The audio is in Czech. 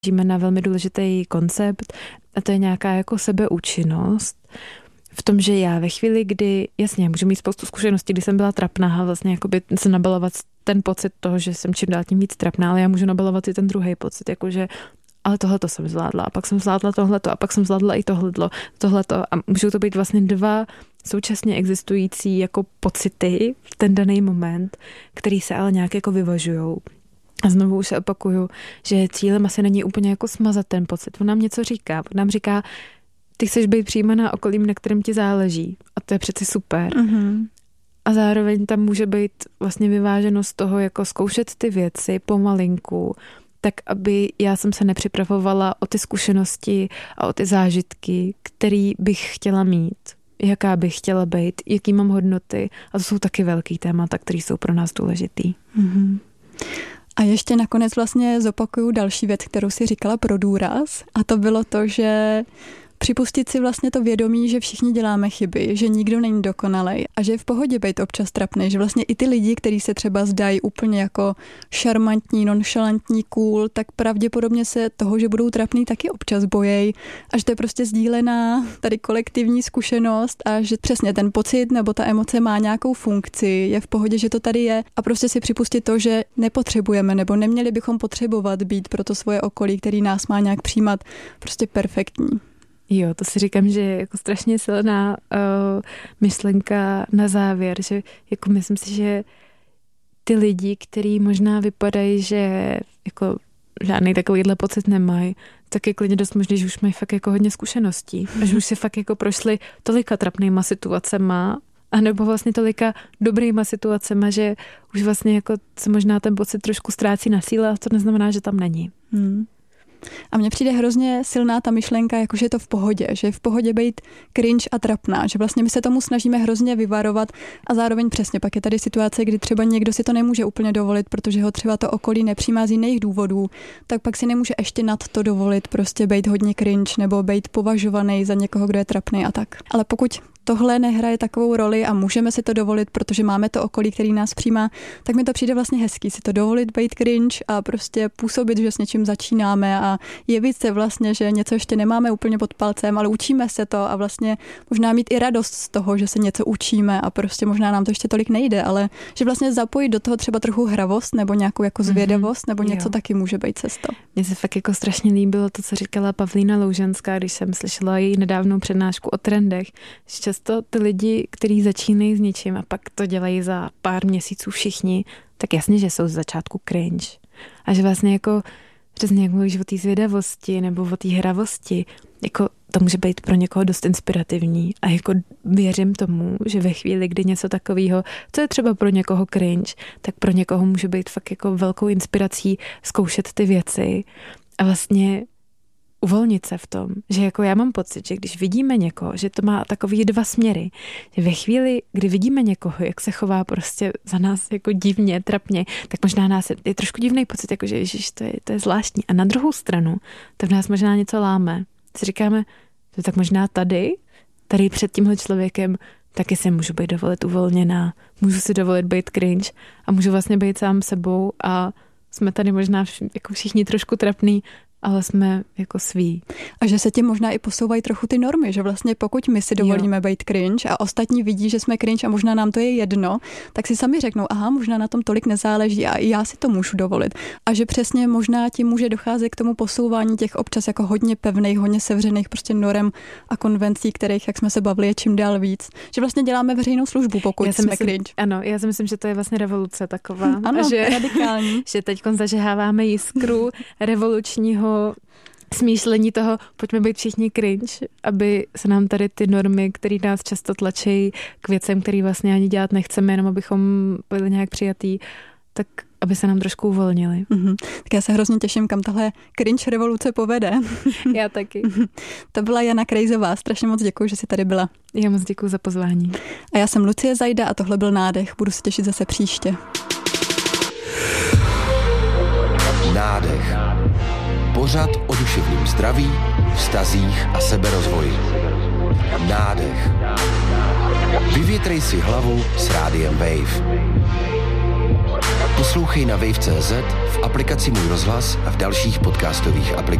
Žijeme na velmi důležitý koncept a to je nějaká jako sebeúčinnost v tom, že já ve chvíli, kdy, jasně, můžu mít spoustu zkušeností, kdy jsem byla trapná a vlastně jakoby se nabalovat ten pocit toho, že jsem čím dál tím víc trapná, ale já můžu nabalovat i ten druhý pocit, jakože ale tohleto jsem zvládla a pak jsem zvládla tohleto a pak jsem zvládla i tohleto a můžou to být vlastně dva současně existující jako pocity v ten daný moment, který se ale nějak jako vyvažujou. A znovu už se opakuju, že cílem asi není úplně jako smazat ten pocit. On nám něco říká. On nám říká, ty chceš být přijímaná okolím, na kterém ti záleží. A to je přeci super. Mm-hmm. A zároveň tam může být vlastně vyváženost toho, jako zkoušet ty věci pomalinku, tak aby já jsem se nepřipravovala o ty zkušenosti a o ty zážitky, který bych chtěla mít, jaká bych chtěla být, jaký mám hodnoty. A to jsou taky velký témata, které jsou pro nás důležitý. Mm-hmm. A ještě nakonec vlastně zopakuju další věc, kterou si říkala pro důraz. A to bylo to, že připustit si vlastně to vědomí, že všichni děláme chyby, že nikdo není dokonalej a že je v pohodě být občas trapný, že vlastně i ty lidi, kteří se třeba zdají úplně jako šarmantní, nonšalantní, cool, tak pravděpodobně se toho, že budou trapný, taky občas bojejí a že to je prostě sdílená tady kolektivní zkušenost a že přesně ten pocit nebo ta emoce má nějakou funkci, je v pohodě, že to tady je a prostě si připustit to, že nepotřebujeme nebo neměli bychom potřebovat být pro to svoje okolí, který nás má nějak přijímat, prostě perfektní. Jo, to si říkám, že je jako strašně silná myšlenka na závěr, že jako myslím si, že ty lidi, kteří možná vypadají, že jako žádný takovýhle pocit nemají, tak je klidně dost možný, že už mají fakt jako hodně zkušeností a že už si fakt jako prošli tolika trapnýma situacema a nebo vlastně tolika dobrýma situacema, že už vlastně jako se možná ten pocit trošku ztrácí na síle a to neznamená, že tam není. A mně přijde hrozně silná ta myšlenka, jakože je to v pohodě, že je v pohodě být cringe a trapná, že vlastně my se tomu snažíme hrozně vyvarovat a zároveň přesně pak je tady situace, kdy třeba někdo si to nemůže úplně dovolit, protože ho třeba to okolí nepřijímá z jiných důvodů, tak pak si nemůže ještě nad to dovolit prostě být hodně cringe nebo být považovaný za někoho, kdo je trapný a tak. Ale pokud tohle nehraje takovou roli a můžeme si to dovolit, protože máme to okolí, který nás přijímá, tak mi to přijde vlastně hezký si to dovolit, být cringe a prostě působit, že s něčím začínáme a jevit se vlastně, že něco ještě nemáme úplně pod palcem, ale učíme se to a vlastně možná mít i radost z toho, že se něco učíme a prostě možná nám to ještě tolik nejde, ale že vlastně zapojit do toho třeba trochu hravost nebo nějakou jako zvědavost nebo něco taky může být cesta. Mně se fakt jako strašně líbilo to, co říkala Pavlína Louženská, když jsem slyšela její nedávnou přednášku o trendech. Často ty lidi, kteří začínají s něčím a pak to dělají za pár měsíců všichni, tak jasně, že jsou z začátku cringe. A že vlastně jako přesně jak mluvíš o té zvědavosti nebo o té hravosti, jako to může být pro někoho dost inspirativní a jako věřím tomu, že ve chvíli, kdy něco takového, co je třeba pro někoho cringe, tak pro někoho může být fakt jako velkou inspirací zkoušet ty věci a vlastně uvolnit se v tom, že jako já mám pocit, že když vidíme někoho, že to má takový dva směry, že ve chvíli, kdy vidíme někoho, jak se chová prostě za nás jako divně, trapně, tak možná nás je trošku divný pocit, jako že ježiš, to je zvláštní. A na druhou stranu to v nás možná něco láme. Si říkáme, že tak možná tady před tímhle člověkem taky se můžu být dovolit uvolněná, můžu si dovolit být cringe a můžu vlastně být sám sebou a jsme tady možná jako všichni trošku trapný, ale jsme jako sví. A že se tím možná i posouvají trochu ty normy, že vlastně pokud my si dovolíme být cringe a ostatní vidí, že jsme cringe a možná nám to je jedno, tak si sami řeknou, aha, možná na tom tolik nezáleží a i já si to můžu dovolit. A že přesně možná tím může docházet k tomu posouvání těch občas jako hodně pevných, hodně sevřených prostě norem a konvencí, kterých, jak jsme se bavili, je čím dál víc. Že vlastně děláme veřejnou službu, pokud jsme cringe. Ano, já si myslím, že to je vlastně revoluce taková. Ano, že, radikální. Že teďkon zažeháváme jiskru revolučního smýšlení toho, pojďme být všichni cringe, aby se nám tady ty normy, které nás často tlačí k věcem, který vlastně ani dělat nechceme, jenom abychom byli nějak přijatý, tak aby se nám trošku uvolnili. Tak já se hrozně těším, kam tahle cringe revoluce povede. Já taky. To byla Jana Krejzová, strašně moc děkuji, že jsi tady byla. Já moc děkuji za pozvání. A já jsem Lucie Zajda a tohle byl Nádech. Budu se těšit zase příště. Nádech. Pořad o duševním zdraví, vztazích a seberozvoji. Nádech. Vyvětrej si hlavu s rádiem Wave. Poslouchej na wave.cz, v aplikaci Můj rozhlas a v dalších podcastových aplikacích.